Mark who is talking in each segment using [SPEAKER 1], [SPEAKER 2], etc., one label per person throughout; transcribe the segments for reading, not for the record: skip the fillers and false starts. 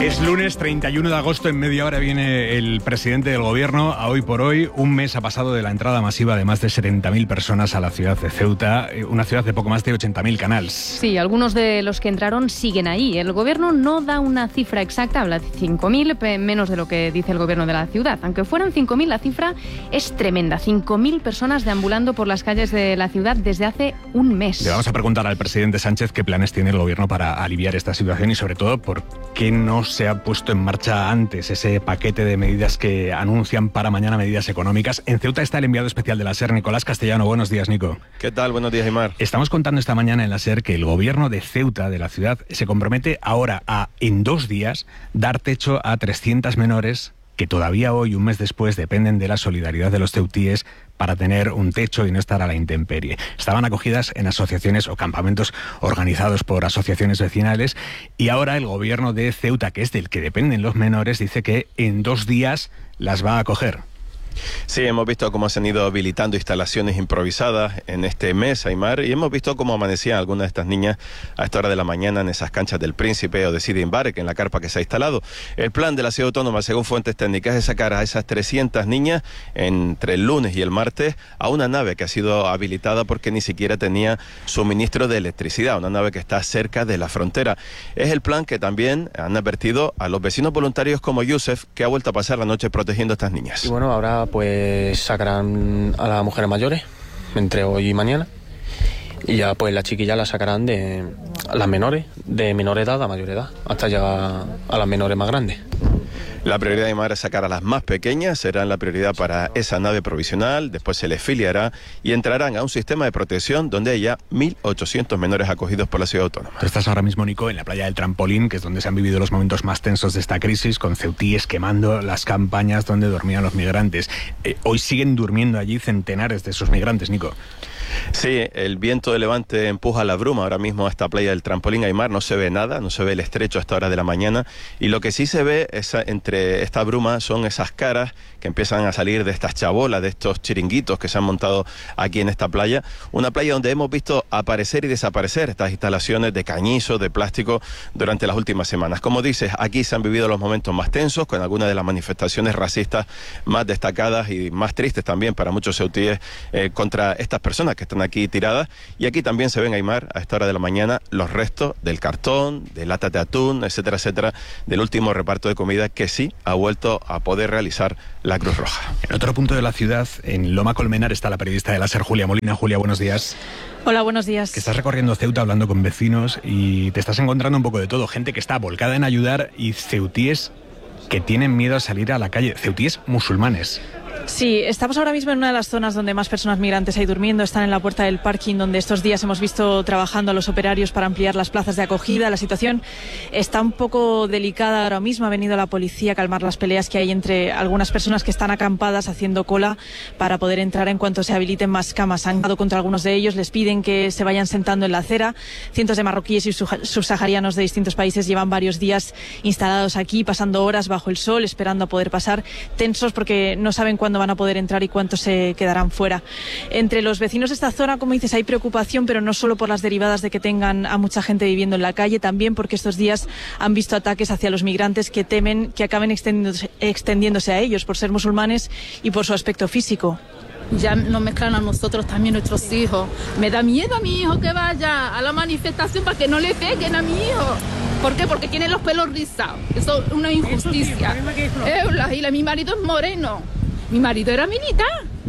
[SPEAKER 1] Es lunes 31 de agosto, en media hora viene el presidente del gobierno. A hoy por hoy, un mes ha pasado de la entrada masiva de más de 70.000 personas a la ciudad de Ceuta, una ciudad de poco más de 80.000 canals.
[SPEAKER 2] Sí, algunos de los que entraron siguen ahí. El gobierno no da una cifra exacta, habla de 5.000, menos de lo que dice el gobierno de la ciudad. Aunque fueran 5.000, la cifra es tremenda. 5.000 personas deambulando por las calles de la ciudad desde hace un mes.
[SPEAKER 1] Le vamos a preguntar al presidente Sánchez qué planes tiene el gobierno para aliviar esta situación y, sobre todo, por qué no se ha puesto en marcha antes ese paquete de medidas que anuncian para mañana, medidas económicas. En Ceuta está el enviado especial de la SER, Nicolás Castellano. Buenos días, Nico.
[SPEAKER 3] ¿Qué tal? Buenos días, Aimar.
[SPEAKER 1] Estamos contando esta mañana en la SER que el gobierno de Ceuta, de la ciudad, se compromete ahora a, en 2 días, dar techo a 300 menores que todavía hoy, un mes después, dependen de la solidaridad de los ceutíes para tener un techo y no estar a la intemperie. Estaban acogidas en asociaciones o campamentos organizados por asociaciones vecinales, y ahora el gobierno de Ceuta, que es del que dependen los menores, dice que en 2 días las va a acoger.
[SPEAKER 3] Sí, hemos visto cómo se han ido habilitando instalaciones improvisadas en este mes, Aimar, y hemos visto cómo amanecían algunas de estas niñas a esta hora de la mañana en esas canchas del Príncipe o de Sidi Mbarek, en la carpa que se ha instalado. El plan de la ciudad autónoma, según fuentes técnicas, es sacar a esas 300 niñas entre el lunes y el martes a una nave que ha sido habilitada porque ni siquiera tenía suministro de electricidad, una nave que está cerca de la frontera. Es el plan que también han advertido a los vecinos voluntarios como Yusef, que ha vuelto a pasar la noche protegiendo a estas niñas.
[SPEAKER 4] Y bueno, ahora pues sacarán a las mujeres mayores entre hoy y mañana, y ya pues las chiquillas las sacarán de las menores, de menor edad a mayor edad, hasta llegar a las menores más grandes.
[SPEAKER 3] La prioridad de Aimar es sacar a las más pequeñas, serán la prioridad para esa nave provisional, después se les filiará y entrarán a un sistema de protección donde hay ya 1.800 menores acogidos por la ciudad autónoma.
[SPEAKER 1] Tú estás ahora mismo, Nico, en la playa del Trampolín, que es donde se han vivido los momentos más tensos de esta crisis, con ceutíes quemando las campañas donde dormían los migrantes. Hoy siguen durmiendo allí centenares de esos migrantes, Nico.
[SPEAKER 3] Sí, el viento de levante empuja la bruma ahora mismo a esta playa del Trampolín, Aimar. No se ve nada, no se ve el estrecho a esta hora de la mañana, y lo que sí se ve entre esta bruma son esas caras que empiezan a salir de estas chabolas, de estos chiringuitos que se han montado aquí en esta playa, una playa donde hemos visto aparecer y desaparecer estas instalaciones de cañizo, de plástico durante las últimas semanas. Como dices, aquí se han vivido los momentos más tensos, con algunas de las manifestaciones racistas más destacadas y más tristes también para muchos ceutíes contra estas personas que están aquí tiradas, y aquí también se ven, Aimar, a esta hora de la mañana, los restos del cartón, de latas de atún, etcétera, etcétera, del último reparto de comida que sí ha vuelto a poder realizar la Cruz Roja.
[SPEAKER 1] En otro punto de la ciudad, en Loma Colmenar, está la periodista de la SER, Julia Molina. Julia, buenos días.
[SPEAKER 5] Hola, buenos días.
[SPEAKER 1] Que estás recorriendo Ceuta hablando con vecinos y te estás encontrando un poco de todo, gente que está volcada en ayudar y ceutíes que tienen miedo a salir a la calle, ceutíes musulmanes.
[SPEAKER 5] Sí, estamos ahora mismo en una de las zonas donde más personas migrantes hay durmiendo. Están en la puerta del parking, donde estos días hemos visto trabajando a los operarios para ampliar las plazas de acogida. La situación está un poco delicada ahora mismo. Ha venido la policía a calmar las peleas que hay entre algunas personas que están acampadas haciendo cola para poder entrar en cuanto se habiliten más camas. Han dado contra algunos de ellos, les piden que se vayan sentando en la acera. Cientos de marroquíes y subsaharianos de distintos países llevan varios días instalados aquí, pasando horas bajo el sol, esperando a poder pasar, tensos porque no saben cuándo van a poder entrar y cuántos se quedarán fuera. Entre los vecinos de esta zona, como dices, hay preocupación, pero no solo por las derivadas de que tengan a mucha gente viviendo en la calle, también porque estos días han visto ataques hacia los migrantes que temen que acaben extendiéndose a ellos por ser musulmanes y por su aspecto físico.
[SPEAKER 6] Ya nos mezclan a nosotros también, nuestros hijos. Me da miedo a mi hijo que vaya a la manifestación para que no le peguen a mi hijo. ¿Por qué? Porque tiene los pelos rizados. Eso es una injusticia. Y mi marido es moreno. Mi marido era militar.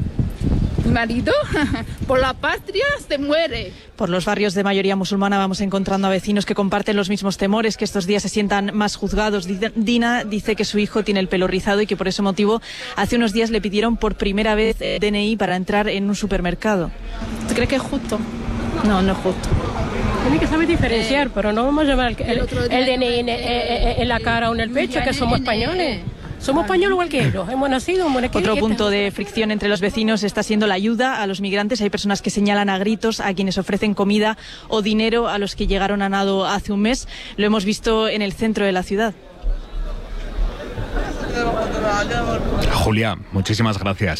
[SPEAKER 6] Mi marido, por la patria, se muere.
[SPEAKER 5] Por los barrios de mayoría musulmana vamos encontrando a vecinos que comparten los mismos temores, que estos días se sientan más juzgados. Dina dice que su hijo tiene el pelo rizado y que por ese motivo hace unos días le pidieron por primera vez DNI para entrar en un supermercado.
[SPEAKER 6] ¿Tú crees que es justo? No, no es justo.
[SPEAKER 7] Tiene que saber diferenciar, pero no vamos a llevar el DNI en la cara o en el pecho, que somos españoles. Somos españoles igual que ellos, hemos nacido en Monequén.
[SPEAKER 5] Otro punto de fricción entre los vecinos está siendo la ayuda a los migrantes. Hay personas que señalan a gritos a quienes ofrecen comida o dinero a los que llegaron a nado hace un mes. Lo hemos visto en el centro de la ciudad.
[SPEAKER 1] Julia, muchísimas gracias.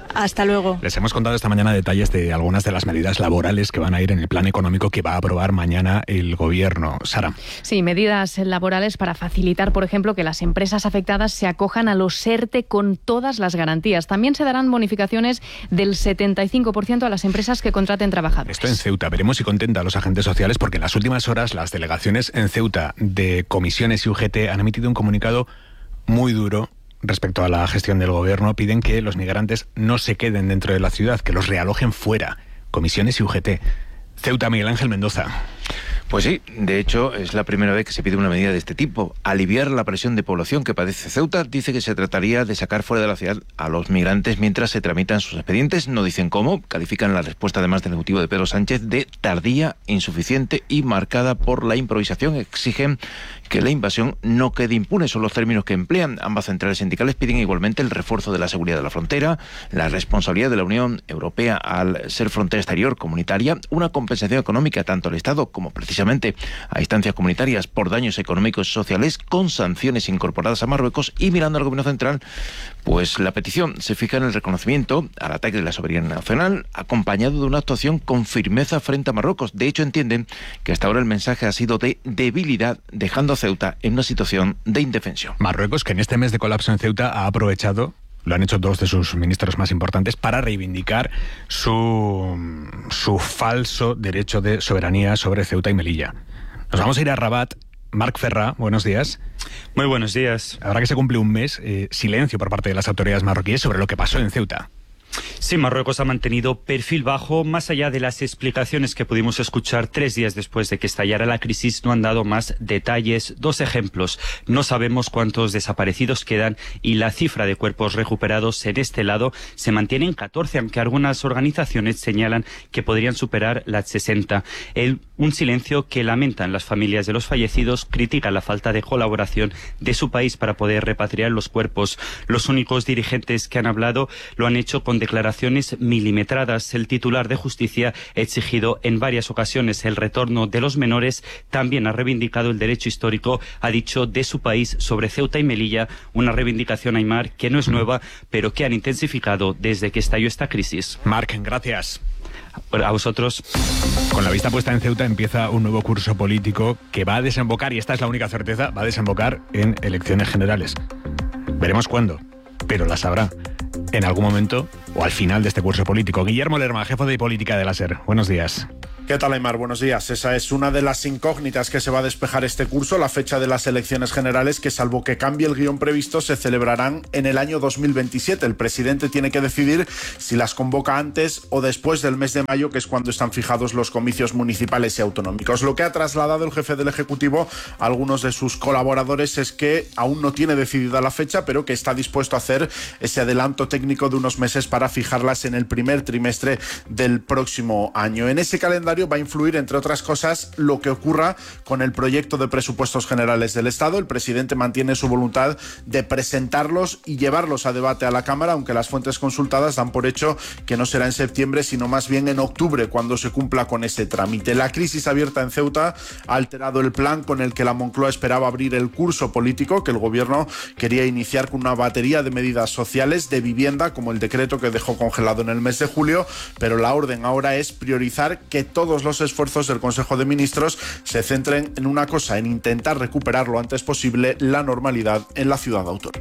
[SPEAKER 5] Hasta luego.
[SPEAKER 1] Les hemos contado esta mañana detalles de algunas de las medidas laborales que van a ir en el plan económico que va a aprobar mañana el Gobierno. Sara.
[SPEAKER 2] Sí, medidas laborales para facilitar, por ejemplo, que las empresas afectadas se acojan a los ERTE con todas las garantías. También se darán bonificaciones del 75% a las empresas que contraten trabajadores.
[SPEAKER 1] Esto en Ceuta. Veremos si contenta a los agentes sociales, porque en las últimas horas las delegaciones en Ceuta de comisiones y UGT han emitido un comunicado muy duro respecto a la gestión del Gobierno. Piden que los migrantes no se queden dentro de la ciudad, que los realojen fuera. Comisiones y UGT. Ceuta, Miguel Ángel Mendoza.
[SPEAKER 8] Pues sí, de hecho es la primera vez que se pide una medida de este tipo. Aliviar la presión de población que padece Ceuta. Dice que se trataría de sacar fuera de la ciudad a los migrantes mientras se tramitan sus expedientes. No dicen cómo. Califican la respuesta además del Ejecutivo de Pedro Sánchez de tardía, insuficiente y marcada por la improvisación. Exigen que la invasión no quede impune. Son los términos que emplean. Ambas centrales sindicales piden igualmente el refuerzo de la seguridad de la frontera, la responsabilidad de la Unión Europea al ser frontera exterior comunitaria, una compensación económica tanto al Estado como precisamente a instancias comunitarias por daños económicos y sociales, con sanciones incorporadas a Marruecos. Y mirando al Gobierno central, pues la petición se fija en el reconocimiento al ataque de la soberanía nacional, acompañado de una actuación con firmeza frente a Marruecos. De hecho, entienden que hasta ahora el mensaje ha sido de debilidad, dejando a Ceuta en una situación de indefensión.
[SPEAKER 1] Marruecos, que en este mes de colapso en Ceuta ha aprovechado, lo han hecho dos de sus ministros más importantes, para reivindicar su falso derecho de soberanía sobre Ceuta y Melilla. Nos vamos a ir a Rabat. Marc Ferrà, buenos días.
[SPEAKER 9] Muy buenos días.
[SPEAKER 1] Ahora que se cumple un mes, silencio por parte de las autoridades marroquíes sobre lo que pasó en Ceuta.
[SPEAKER 9] Sí, Marruecos ha mantenido perfil bajo. Más allá de las explicaciones que pudimos escuchar 3 días después de que estallara la crisis, no han dado más detalles. 2 ejemplos. No sabemos cuántos desaparecidos quedan y la cifra de cuerpos recuperados en este lado se mantiene en 14, aunque algunas organizaciones señalan que podrían superar las 60. Un silencio que lamentan las familias de los fallecidos, critican la falta de colaboración de su país para poder repatriar los cuerpos. Los únicos dirigentes que han hablado lo han hecho con declaraciones milimetradas. El titular de Justicia ha exigido en varias ocasiones el retorno de los menores. También ha reivindicado el derecho histórico, ha dicho, de su país sobre Ceuta y Melilla, una reivindicación, Aimar, que no es nueva, pero que han intensificado desde que estalló esta crisis.
[SPEAKER 1] Marc, gracias.
[SPEAKER 9] A vosotros.
[SPEAKER 1] Con la vista puesta en Ceuta empieza un nuevo curso político que va a desembocar, y esta es la única certeza, va a desembocar en elecciones generales. Veremos cuándo, pero las habrá en algún momento o al final de este curso político. Guillermo Lerma, jefe de política de la SER. Buenos días.
[SPEAKER 10] ¿Qué tal, Aimar? Buenos días. Esa es una de las incógnitas que se va a despejar este curso, la fecha de las elecciones generales, que salvo que cambie el guión previsto, se celebrarán en el año 2027. El presidente tiene que decidir si las convoca antes o después del mes de mayo, que es cuando están fijados los comicios municipales y autonómicos. Lo que ha trasladado el jefe del Ejecutivo a algunos de sus colaboradores es que aún no tiene decidida la fecha, pero que está dispuesto a hacer ese adelanto técnico de unos meses para fijarlas en el primer trimestre del próximo año. En ese calendario va a influir, entre otras cosas, lo que ocurra con el proyecto de presupuestos generales del Estado. El presidente mantiene su voluntad de presentarlos y llevarlos a debate a la Cámara, aunque las fuentes consultadas dan por hecho que no será en septiembre, sino más bien en octubre, cuando se cumpla con ese trámite. La crisis abierta en Ceuta ha alterado el plan con el que la Moncloa esperaba abrir el curso político, que el Gobierno quería iniciar con una batería de medidas sociales, de vivienda, como el decreto que dejó congelado en el mes de julio, pero la orden ahora es priorizar que todos los esfuerzos del Consejo de Ministros se centren en una cosa, en intentar recuperar lo antes posible la normalidad en la ciudad autónoma.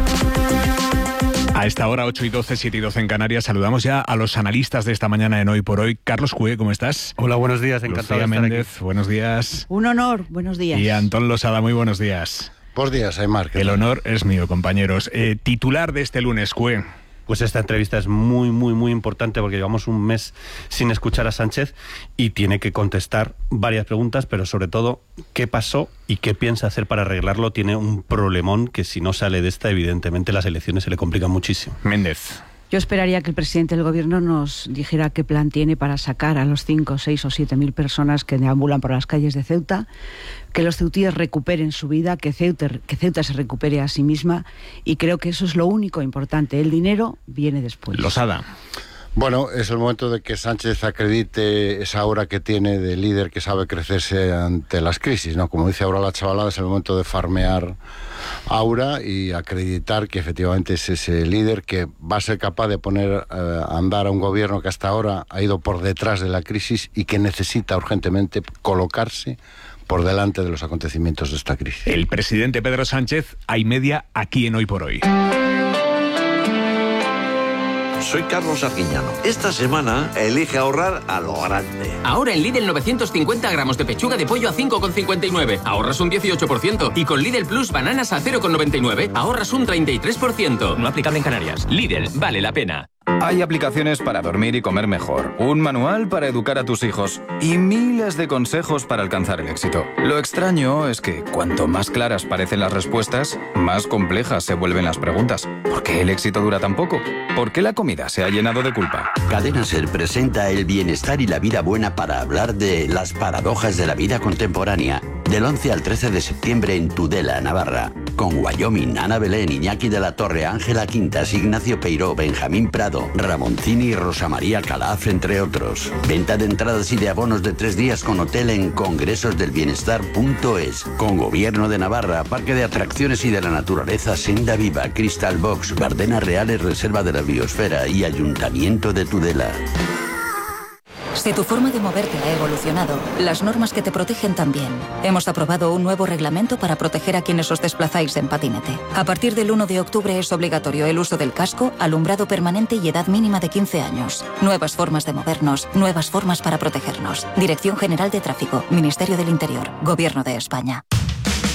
[SPEAKER 1] A esta hora, 8:12, 7:12 en Canarias, saludamos ya a los analistas de esta mañana en Hoy por Hoy. Carlos Cue, ¿cómo estás?
[SPEAKER 11] Hola, buenos días, encantado
[SPEAKER 1] Lucía
[SPEAKER 11] de estar
[SPEAKER 1] Méndez,
[SPEAKER 11] aquí.
[SPEAKER 1] buenos días.
[SPEAKER 12] Un honor, buenos días.
[SPEAKER 1] Y Antón Losada, muy buenos días.
[SPEAKER 11] Buenos días, Aimar.
[SPEAKER 1] El honor es mío, compañeros. Titular de este lunes, Cue.
[SPEAKER 11] Pues esta entrevista es muy importante porque llevamos un mes sin escuchar a Sánchez y tiene que contestar varias preguntas, pero sobre todo, ¿qué pasó y qué piensa hacer para arreglarlo? Tiene un problemón que si no sale de esta, evidentemente las elecciones se le complican muchísimo.
[SPEAKER 1] Méndez.
[SPEAKER 12] Yo esperaría que el presidente del Gobierno nos dijera qué plan tiene para sacar a los 5, 6 o 7 mil personas que deambulan por las calles de Ceuta, que los ceutíes recuperen su vida, que Ceuta se recupere a sí misma, y creo que eso es lo único importante. El dinero viene después.
[SPEAKER 1] Losada.
[SPEAKER 13] Bueno, es el momento de que Sánchez acredite esa aura que tiene de líder que sabe crecerse ante las crisis, ¿no? Como dice ahora la chavalada, es el momento de farmear aura y acreditar que efectivamente es ese líder que va a ser capaz de poner a andar a un gobierno que hasta ahora ha ido por detrás de la crisis y que necesita urgentemente colocarse por delante de los acontecimientos de esta crisis.
[SPEAKER 1] El presidente Pedro Sánchez a y media aquí en Hoy por Hoy.
[SPEAKER 14] Soy Carlos Arguiñano. Esta semana elige ahorrar a lo grande.
[SPEAKER 15] Ahora en Lidl 950 gramos de pechuga de pollo a 5,59. Ahorras un 18%. Y con Lidl Plus bananas a 0,99. Ahorras un 33%. No aplicable en Canarias. Lidl, vale la pena.
[SPEAKER 16] Hay aplicaciones para dormir y comer mejor, un manual para educar a tus hijos y miles de consejos para alcanzar el éxito. Lo extraño es que cuanto más claras parecen las respuestas, más complejas se vuelven las preguntas. ¿Por qué el éxito dura tan poco? ¿Por qué la comida se ha llenado de culpa?
[SPEAKER 17] Cadena Ser presenta el bienestar y la vida buena para hablar de las paradojas de la vida contemporánea. Del 11 al 13 de septiembre en Tudela, Navarra. Con Wyoming, Ana Belén, Iñaki de la Torre, Ángela Quintas, Ignacio Peiró, Benjamín Prado, Ramoncini y Rosa María Calaf, entre otros. Venta de entradas y de abonos de 3 días con hotel en congresosdelbienestar.es. Con Gobierno de Navarra, Parque de Atracciones y de la Naturaleza Senda Viva, Crystal Box, Bardenas Reales, Reserva de la Biosfera y Ayuntamiento de Tudela.
[SPEAKER 18] Si tu forma de moverte ha evolucionado, las normas que te protegen también. Hemos aprobado un nuevo reglamento para proteger a quienes os desplazáis en patinete. A partir del 1 de octubre es obligatorio el uso del casco, alumbrado permanente y edad mínima de 15 años. Nuevas formas de movernos, nuevas formas para protegernos. Dirección General de Tráfico, Ministerio del Interior, Gobierno de España.